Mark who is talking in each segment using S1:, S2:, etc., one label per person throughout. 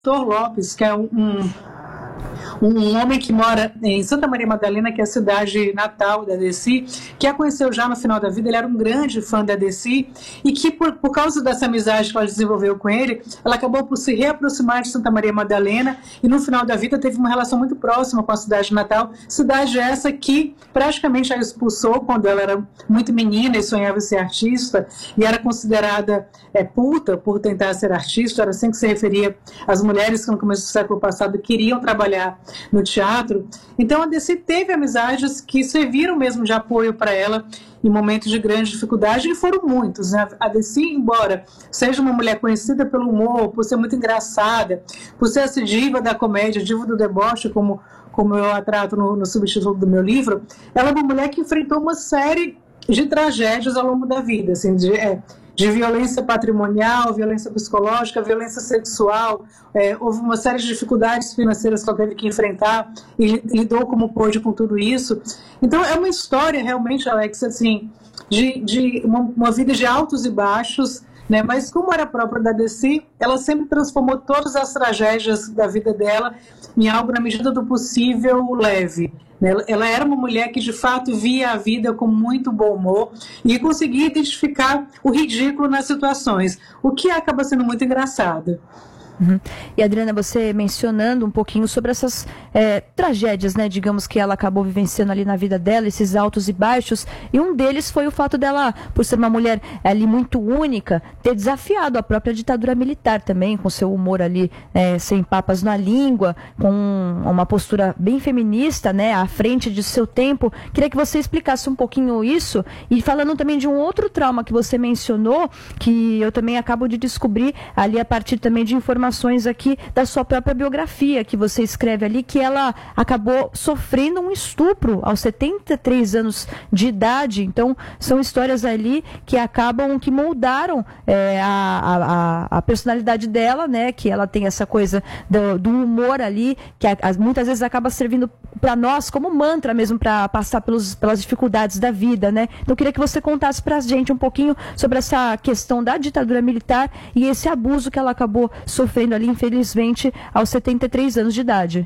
S1: Dr. Lopes, que é um homem que mora em Santa Maria Madalena, que é a cidade natal da Desi, que a conheceu já no final da vida. Ele era um grande fã da Desi e que, por causa dessa amizade que ela desenvolveu com ele, ela acabou por se reaproximar de Santa Maria Madalena e no final da vida teve uma relação muito próxima com a cidade natal, cidade essa que praticamente a expulsou quando ela era muito menina e sonhava em ser artista e era considerada puta por tentar ser artista. Era assim que se referia às mulheres que no começo do século passado queriam trabalhar no teatro. Então a Desi teve amizades que serviram mesmo de apoio para ela em momentos de grande dificuldade, e foram muitos, né? A Desi, embora seja uma mulher conhecida pelo humor, por ser muito engraçada, por ser essa diva da comédia, diva do deboche, como eu a trato no subtítulo do meu livro, ela é uma mulher que enfrentou uma série de tragédias ao longo da vida, assim, de violência patrimonial, violência psicológica, violência sexual. Houve uma série de dificuldades financeiras que ela teve que enfrentar e lidou como pôde com tudo isso. Então é uma história realmente, Alex, assim, de uma vida de altos e baixos, né? Mas como era própria da Desi, ela sempre transformou todas as tragédias da vida dela em algo, na medida do possível, leve. Ela era uma mulher que, de fato, via a vida com muito bom humor e conseguia identificar o ridículo nas situações, o que acaba sendo muito engraçado.
S2: Uhum. E Adriana, você mencionando um pouquinho sobre essas tragédias, né, digamos, que ela acabou vivenciando ali na vida dela, esses altos e baixos, e um deles foi o fato dela, por ser uma mulher ali muito única, ter desafiado a própria ditadura militar também, com seu humor ali sem papas na língua, com uma postura bem feminista, né, à frente de seu tempo. Queria que você explicasse um pouquinho isso, e falando também de um outro trauma que você mencionou, que eu também acabo de descobrir ali a partir também de informações aqui da sua própria biografia, que você escreve ali, que ela acabou sofrendo um estupro aos 73 anos de idade. Então, são histórias ali que moldaram a personalidade dela, né? Que ela tem essa coisa do humor ali, que muitas vezes acaba servindo para nós como mantra mesmo, para passar pelas dificuldades da vida, né? Então, eu queria que você contasse para a gente um pouquinho sobre essa questão da ditadura militar e esse abuso que ela acabou sofrendo ali, infelizmente, aos 73 anos de idade.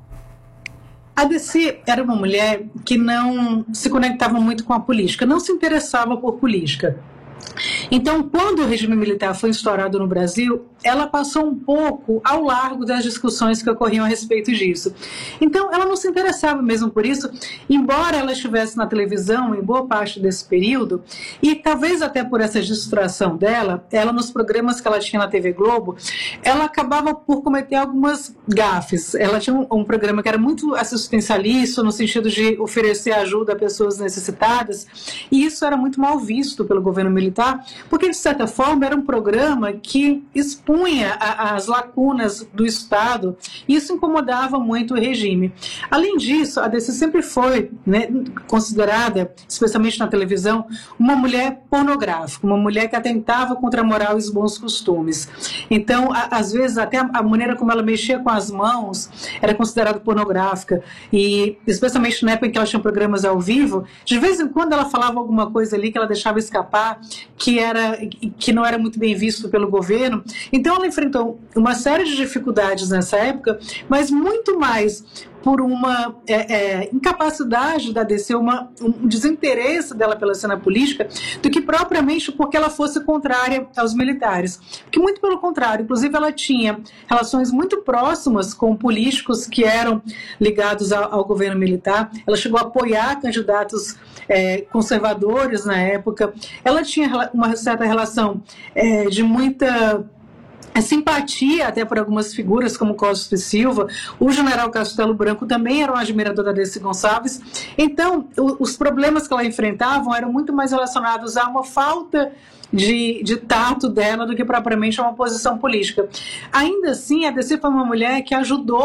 S1: A Desi era uma mulher que não se conectava muito com a política, não se interessava por política. Então, quando o regime militar foi instaurado no Brasil, ela passou um pouco ao largo das discussões que ocorriam a respeito disso. Então, ela não se interessava mesmo por isso, embora ela estivesse na televisão em boa parte desse período, e talvez até por essa distração dela, ela nos programas que ela tinha na TV Globo, ela acabava por cometer algumas gafes. Ela tinha um programa que era muito assistencialista, no sentido de oferecer ajuda a pessoas necessitadas, e isso era muito mal visto pelo governo militar, porque, de certa forma, era um programa que expunha as lacunas do Estado, e isso incomodava muito o regime. Além disso, a Desi sempre foi, né, considerada, especialmente na televisão, uma mulher pornográfica, uma mulher que atentava contra a moral e os bons costumes. Então, às vezes, até a maneira como ela mexia com as mãos era considerada pornográfica, e especialmente na época em que ela tinha programas ao vivo, de vez em quando ela falava alguma coisa ali que ela deixava escapar, que não era muito bem visto pelo governo. Então ela enfrentou uma série de dificuldades nessa época, mas muito mais por uma incapacidade da Desi, um desinteresse dela pela cena política, do que propriamente porque ela fosse contrária aos militares. Porque, muito pelo contrário, inclusive ela tinha relações muito próximas com políticos que eram ligados ao governo militar. Ela chegou a apoiar candidatos conservadores na época. Ela tinha uma certa relação de muita simpatia até por algumas figuras como Costa e Silva. O general Castelo Branco também era um admirador da Desi Gonçalves. Então, os problemas que ela enfrentava eram muito mais relacionados a uma falta de tato dela do que propriamente a uma posição política. Ainda assim, a Desi foi uma mulher que ajudou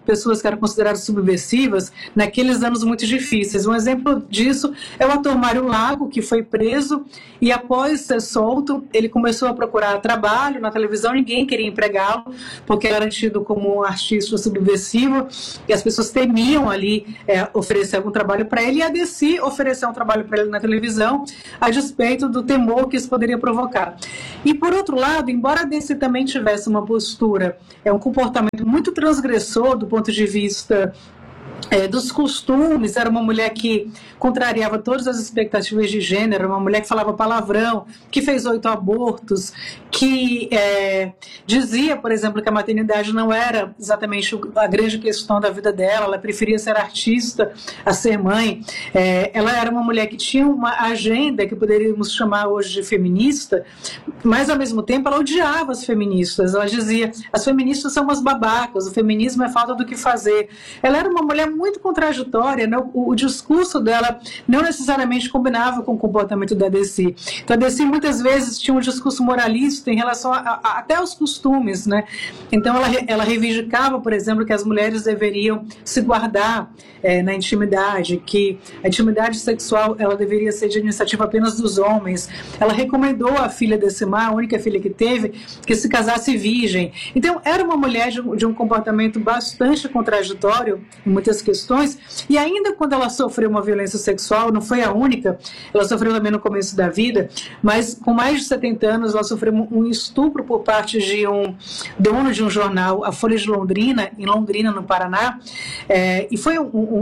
S1: pessoas que eram consideradas subversivas naqueles anos muito difíceis. Um exemplo disso é o ator Mário Lago, que foi preso e após ser solto, ele começou a procurar trabalho na televisão, ninguém queria empregá-lo, porque ele era tido como um artista subversivo e as pessoas temiam ali oferecer algum trabalho para ele, e a Dercy ofereceu um trabalho para ele na televisão, a despeito do temor que isso poderia provocar. E por outro lado, embora a Dercy também tivesse uma postura, um comportamento muito transgressor do ponto de vista dos costumes, era uma mulher que contrariava todas as expectativas de gênero, uma mulher que falava palavrão, que fez 8 abortos, que dizia, por exemplo, que a maternidade não era exatamente a grande questão da vida dela, ela preferia ser artista a ser mãe. Ela era uma mulher que tinha uma agenda que poderíamos chamar hoje de feminista, mas ao mesmo tempo ela odiava as feministas. Ela dizia, as feministas são umas babacas, o feminismo é falta do que fazer. Ela era uma mulher muito contraditória, né? O discurso dela não necessariamente combinava com o comportamento da Dercy. Então a Dercy muitas vezes tinha um discurso moralista em relação até aos costumes, né? Então ela reivindicava, por exemplo, que as mulheres deveriam se guardar na intimidade, que a intimidade sexual ela deveria ser de iniciativa apenas dos homens. Ela recomendou à filha Decimar, a única filha que teve, que se casasse virgem. Então era uma mulher de um comportamento bastante contraditório em muitas questões, e ainda quando ela sofreu uma violência sexual, não foi a única, ela sofreu também no começo da vida, mas com mais de 70 anos ela sofreu um estupro por parte de um dono de um jornal, a Folha de Londrina, em Londrina, no Paraná, e foi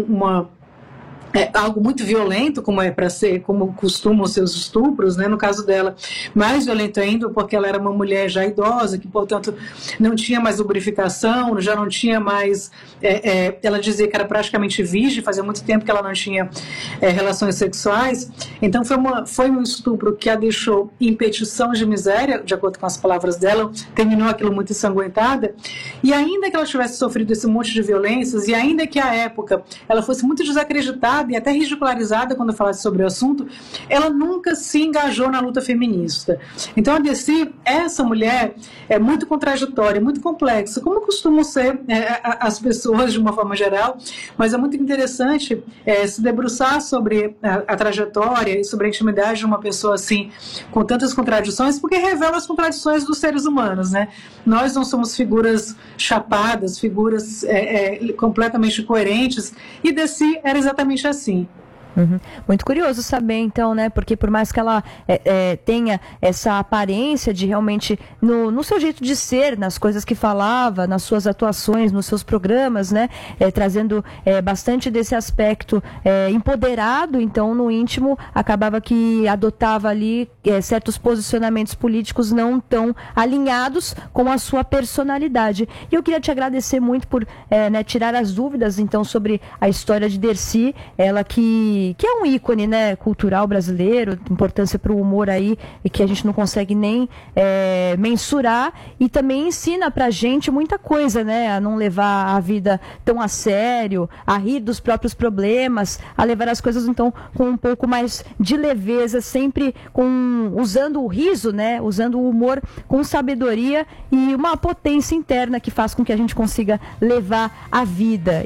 S1: algo muito violento, como é para ser, como costumam ser os estupros, né? No caso dela, mais violento ainda, porque ela era uma mulher já idosa, que, portanto, não tinha mais lubrificação, já não tinha mais... ela dizia que era praticamente virgem, fazia muito tempo que ela não tinha relações sexuais. Então, foi um estupro que a deixou em petição de miséria, de acordo com as palavras dela, terminou aquilo muito ensanguentada, e ainda que ela tivesse sofrido esse monte de violências, e ainda que à época ela fosse muito desacreditada e até ridicularizada quando falasse sobre o assunto, ela nunca se engajou na luta feminista. Então a Dercy, essa mulher é muito contraditória, muito complexa, como costumam ser as pessoas de uma forma geral, mas é muito interessante se debruçar sobre a trajetória e sobre a intimidade de uma pessoa assim, com tantas contradições, porque revela as contradições dos seres humanos, né? Nós não somos figuras chapadas, figuras completamente coerentes, e Dercy era exatamente assim.
S2: Uhum. Muito curioso saber, então, né? Porque por mais que ela tenha essa aparência de realmente, no seu jeito de ser, nas coisas que falava, nas suas atuações, nos seus programas, né? Trazendo bastante desse aspecto empoderado, então, no íntimo, acabava que adotava ali certos posicionamentos políticos não tão alinhados com a sua personalidade. E eu queria te agradecer muito por tirar as dúvidas, então, sobre a história de Dercy, ela que é um ícone, né, cultural brasileiro, importância para o humor aí, e que a gente não consegue nem mensurar, e também ensina pra gente muita coisa, né, a não levar a vida tão a sério, a rir dos próprios problemas, a levar as coisas, então, com um pouco mais de leveza, sempre usando o riso, né, usando o humor com sabedoria e uma potência interna que faz com que a gente consiga levar a vida.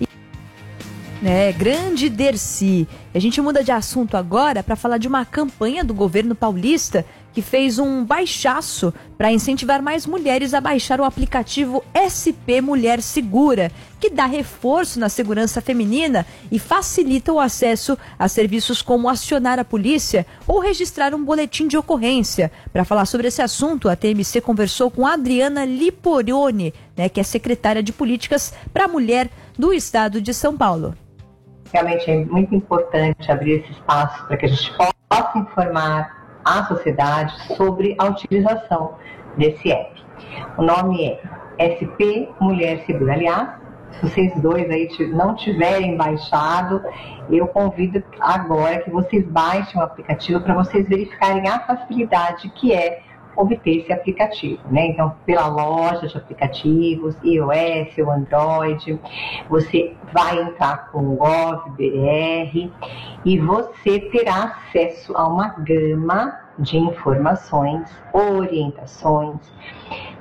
S2: Grande Dercy. A gente muda de assunto agora para falar de uma campanha do governo paulista que fez um baixaço para incentivar mais mulheres a baixar o aplicativo SP Mulher Segura, que dá reforço na segurança feminina e facilita o acesso a serviços como acionar a polícia ou registrar um boletim de ocorrência. Para falar sobre esse assunto, a TMC conversou com a Adriana Liporoni, que é secretária de Políticas para a Mulher do Estado de São Paulo.
S3: Realmente é muito importante abrir esse espaço para que a gente possa informar a sociedade sobre a utilização desse app. O nome é SP Mulher Segura. Aliás, se vocês dois aí não tiverem baixado, eu convido agora que vocês baixem o aplicativo para vocês verificarem a facilidade que é obter esse aplicativo, né? Então, pela loja de aplicativos, iOS ou Android, você vai entrar com o Gov.br e você terá acesso a uma gama de informações, orientações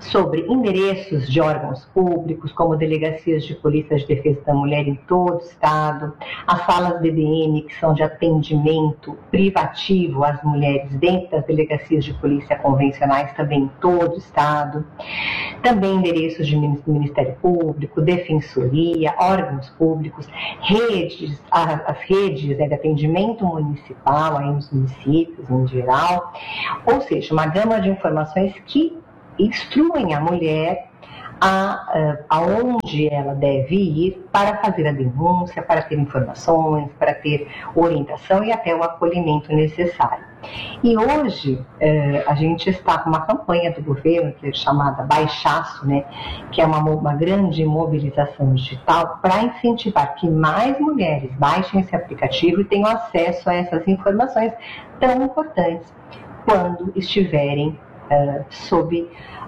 S3: sobre endereços de órgãos públicos, como delegacias de polícia de defesa da mulher em todo o estado, as salas DDM, que são de atendimento privativo às mulheres dentro das delegacias de polícia convencionais, também em todo o estado, também endereços de Ministério Público, Defensoria, órgãos públicos, redes, as redes de atendimento municipal, aí nos municípios em geral, ou seja, uma gama de informações que instruem a mulher aonde ela deve ir para fazer a denúncia, para ter informações, para ter orientação e até o acolhimento necessário. E hoje a gente está com uma campanha do governo que é chamada Baixaço, né, que é uma grande mobilização digital para incentivar que mais mulheres baixem esse aplicativo e tenham acesso a essas informações tão importantes quando estiverem sob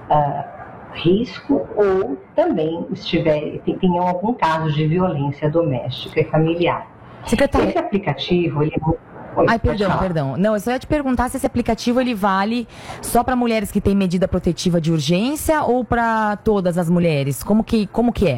S3: risco ou também tenham algum caso de violência doméstica e familiar.
S4: Secretária...
S3: Esse aplicativo, ele...
S4: Ai, perdão. Não, eu só ia te perguntar se esse aplicativo ele vale só para mulheres que têm medida protetiva de urgência ou para todas as mulheres? Como que é?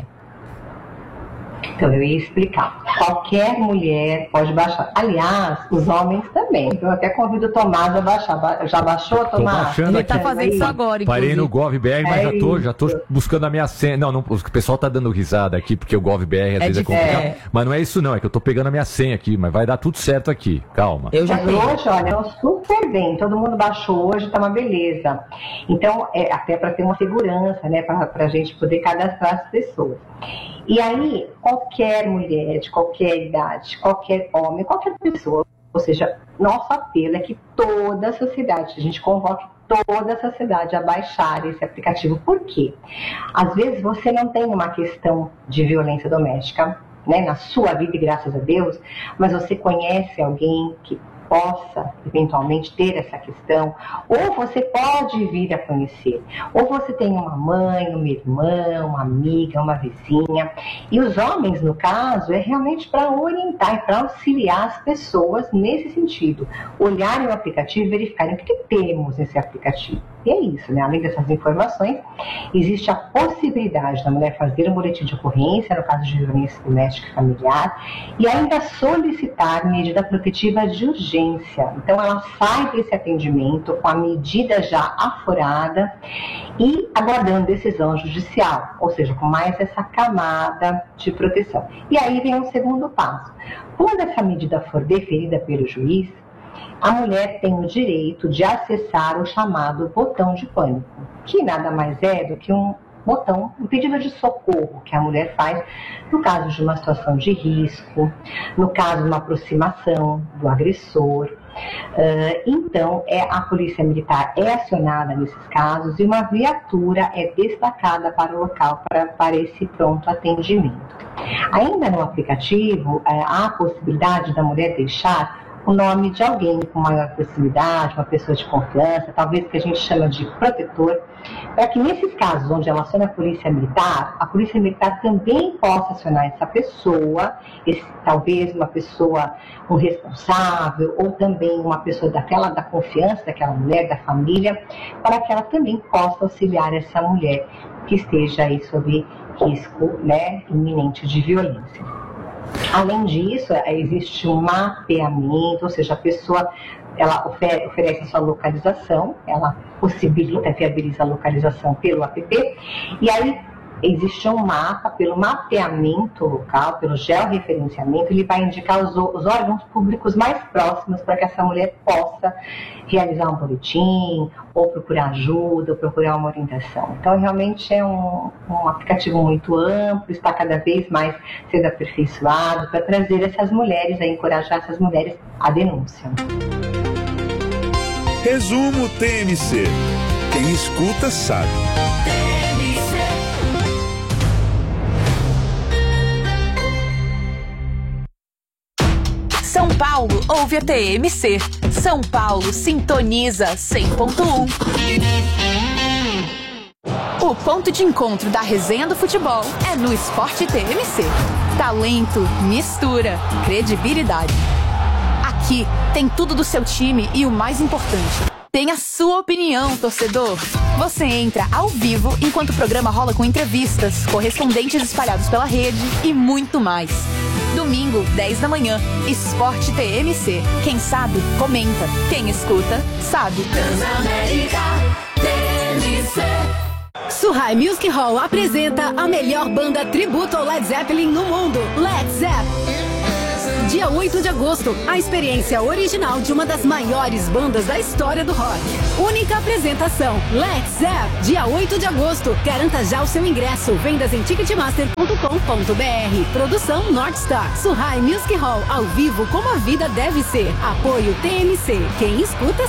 S3: Então, eu ia explicar. Qualquer mulher pode baixar. Aliás, os homens também. Eu até convido o Tomás a baixar. Já baixou, Tomás?
S4: Ele está fazendo isso agora, inclusive.
S5: Parei no GovBR, mas já tô buscando a minha senha. Não, o pessoal tá dando risada aqui, porque o GovBR às vezes é complicado. Mas não é isso não, é que eu tô pegando a minha senha aqui, mas vai dar tudo certo aqui. Calma.
S3: Eu já tenho. Hoje, olha, eu super bem. Todo mundo baixou hoje, tá uma beleza. Então, até para ter uma segurança, né, pra gente poder cadastrar as pessoas. E aí, qualquer mulher, de qualquer idade, qualquer homem, qualquer pessoa, ou seja, nosso apelo é que toda a sociedade, a gente convoque toda a sociedade a baixar esse aplicativo. Por quê? Às vezes você não tem uma questão de violência doméstica, né, na sua vida, e graças a Deus, mas você conhece alguém que possa eventualmente ter essa questão, ou você pode vir a conhecer, ou você tem uma mãe, uma irmã, uma amiga, uma vizinha, e os homens, no caso, é realmente para orientar e para auxiliar as pessoas nesse sentido, olharem o aplicativo e verificarem o que temos nesse aplicativo. E é isso, né? Além dessas informações, existe a possibilidade da mulher fazer um boletim de ocorrência, no caso de violência doméstica e familiar, e ainda solicitar medida protetiva de urgência. Então, ela sai desse atendimento com a medida já aforada e aguardando decisão judicial, ou seja, com mais essa camada de proteção. E aí vem o segundo passo. Quando essa medida for deferida pelo juiz, a mulher tem o direito de acessar o chamado botão de pânico, que nada mais é do que um botão, um pedido de socorro que a mulher faz no caso de uma situação de risco, no caso de uma aproximação do agressor. Então, a polícia militar é acionada nesses casos e uma viatura é destacada para o local para esse pronto atendimento. Ainda no aplicativo, há a possibilidade da mulher deixar o nome de alguém com maior proximidade, uma pessoa de confiança, talvez que a gente chama de protetor, para que nesses casos onde ela aciona a polícia militar também possa acionar essa pessoa, talvez uma pessoa, um responsável, ou também uma pessoa da confiança daquela mulher, da família, para que ela também possa auxiliar essa mulher que esteja aí sob risco, né, iminente de violência. Além disso, existe um mapeamento, ou seja, a pessoa ela oferece a sua localização, ela possibilita, viabiliza a localização pelo app, e aí existe um mapa, pelo mapeamento local, pelo georreferenciamento, ele vai indicar os órgãos públicos mais próximos para que essa mulher possa realizar um boletim, ou procurar ajuda, ou procurar uma orientação. Então, realmente é um aplicativo muito amplo, está cada vez mais sendo aperfeiçoado para trazer essas mulheres, encorajar essas mulheres à denúncia.
S6: Resumo TMC. Quem escuta sabe.
S7: São Paulo ouve a TMC. São Paulo sintoniza 100.1. O ponto de encontro da resenha do futebol é no Esporte TMC. Talento, mistura, credibilidade. Aqui tem tudo do seu time e o mais importante, tem a sua opinião, torcedor. Você entra ao vivo enquanto o programa rola com entrevistas, correspondentes espalhados pela rede e muito mais. Domingo, 10 da manhã, Esporte TMC. Quem sabe, comenta. Quem escuta, sabe.
S8: Transamérica TMC. Suhai Music Hall apresenta a melhor banda tributo ao Led Zeppelin no mundo, Led Zepp. Dia 8 de agosto, a experiência original de uma das maiores bandas da história do rock. Única apresentação, Led Zepp. Dia 8 de agosto, garanta já o seu ingresso. Vendas em ticketmaster.com.br. Produção North Star. Suhai Music Hall, ao vivo como a vida deve ser. Apoio TMC. Quem escuta